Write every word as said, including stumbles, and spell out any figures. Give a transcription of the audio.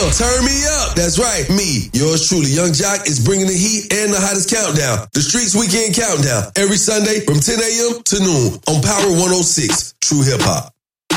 Yeah, turn me up. That's right. Me, yours truly, Young Jock, is bringing the heat and the hottest countdown. The Streets Weekend Countdown. Every Sunday from ten a.m. to noon on Power one oh six. True Hip Hop.